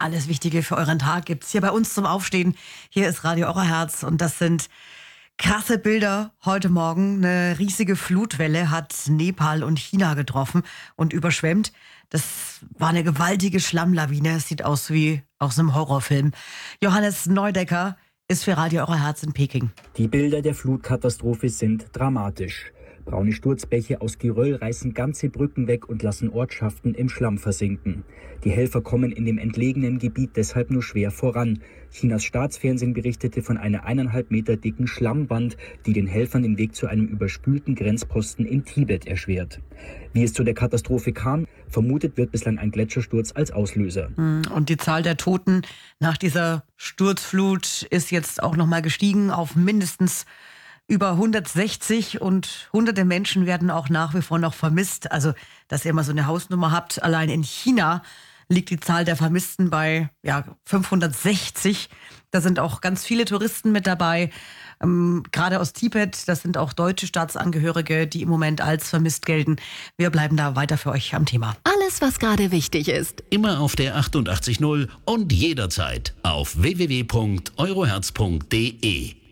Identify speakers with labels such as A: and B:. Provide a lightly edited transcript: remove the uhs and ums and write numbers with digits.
A: Alles Wichtige für euren Tag gibt's hier bei uns zum Aufstehen. Hier ist Radio Euroherz und das sind krasse Bilder heute Morgen. Eine riesige Flutwelle hat Nepal und China getroffen und überschwemmt. Das war eine gewaltige Schlammlawine. Es sieht aus wie aus einem Horrorfilm. Johannes Neudecker ist für Radio Euroherz in Peking.
B: Die Bilder der Flutkatastrophe sind dramatisch. Braune Sturzbäche aus Geröll reißen ganze Brücken weg und lassen Ortschaften im Schlamm versinken. Die Helfer kommen in dem entlegenen Gebiet deshalb nur schwer voran. Chinas Staatsfernsehen berichtete von einer 1,5 Meter dicken Schlammwand, die den Helfern den Weg zu einem überspülten Grenzposten in Tibet erschwert. Wie es zu der Katastrophe kam, vermutet wird bislang ein Gletschersturz als Auslöser.
A: Und die Zahl der Toten nach dieser Sturzflut ist jetzt auch nochmal gestiegen auf mindestens über 160 und hunderte Menschen werden auch nach wie vor noch vermisst. Also, dass ihr mal so eine Hausnummer habt. Allein in China liegt die Zahl der Vermissten bei 560. Da sind auch ganz viele Touristen mit dabei, gerade aus Tibet. Das sind auch deutsche Staatsangehörige, die im Moment als vermisst gelten. Wir bleiben da weiter für euch am Thema.
C: Alles, was gerade wichtig ist.
D: Immer auf der 88.0 und jederzeit auf www.euroherz.de.